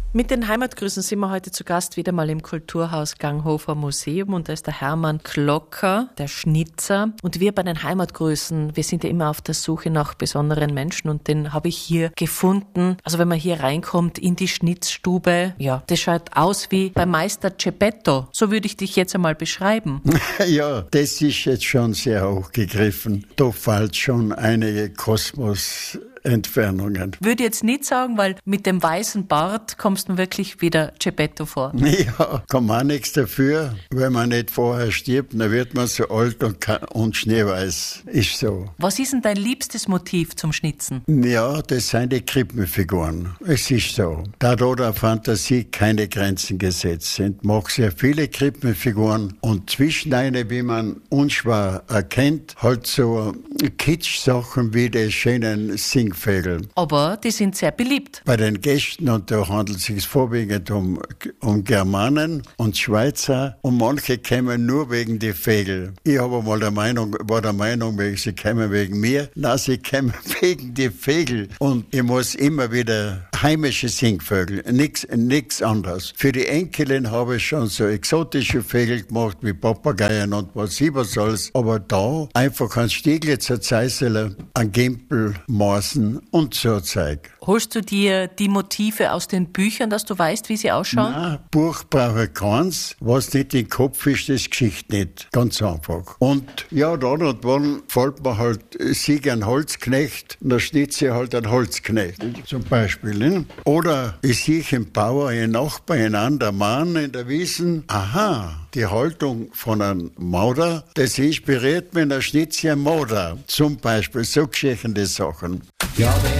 Mit den Heimatgrüßen sind wir heute zu Gast wieder mal im Kulturhaus Ganghofer Museum und da ist der Hermann Klocker, der Schnitzer. Und wir bei den Heimatgrüßen, wir sind ja immer auf der Suche nach besonderen Menschen und den habe ich hier gefunden. Also wenn man hier reinkommt in die Schnitzstube, ja, das schaut aus wie bei Meister Geppetto. So würde ich dich jetzt einmal beschreiben. Ja, das ist jetzt schon sehr hochgegriffen. Da fällt schon einige Kosmos-Entfernungen. Würde jetzt nicht sagen, weil mit dem weißen Bart kommst du wirklich wieder Geppetto vor. Ja, kann man auch nichts dafür. Wenn man nicht vorher stirbt, dann wird man so alt und schneeweiß. Ist so. Was ist denn dein liebstes Motiv zum Schnitzen? Ja, das sind die Krippenfiguren. Es ist so. Da der Fantasie keine Grenzen gesetzt sind, mag sehr viele Krippenfiguren und zwischen eine, wie man unschwer erkennt, halt so Kitsch-Sachen wie die schönen Singvögel. Aber die sind sehr beliebt. Bei den Gästen, und da handelt es sich vorwiegend um Germanen und Schweizer, und manche kämen nur wegen die Vögel. Ich war der Meinung, sie kämen wegen mir. Nein, sie kämen wegen die Vögel. Und ich muss immer wieder heimische Singvögel, nix anderes. Für die Enkelin habe ich schon so exotische Vögel gemacht, wie Papageien und was alles. Aber da einfach ein Stieglitzer Zeisseler, ein Gimpel, Maßen und so ein Zeug. Holst du dir die Motive aus den Büchern, dass du weißt, wie sie ausschauen? Nein, Buch brauche ich keins. Was nicht im Kopf ist, das Geschichte nicht. Ganz einfach. Und ja, dann und wann fällt mir halt Sieg ein Holzknecht, und da schnitze ich halt ein Holzknecht. Zum Beispiel. Ne? Oder ich sehe im Bauer einen Nachbar, einen anderen Mann in der Wiesen. Aha, die Haltung von einem Maurer, das inspiriert mich, da schnitze ich einen Maurer. Zum Beispiel so geschichtende Sachen. Ja,